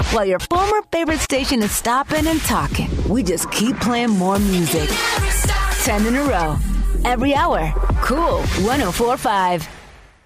while your former favorite station is stopping and talking. We just keep playing more music. 10 in a row. Every hour. Cool 104.5.